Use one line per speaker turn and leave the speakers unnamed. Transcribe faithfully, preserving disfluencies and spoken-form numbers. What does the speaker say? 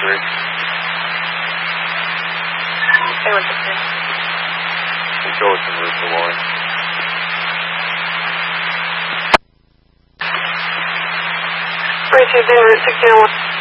three.
Stay with the three.
Control is en route to one.
Three two zero route sixteen oh one.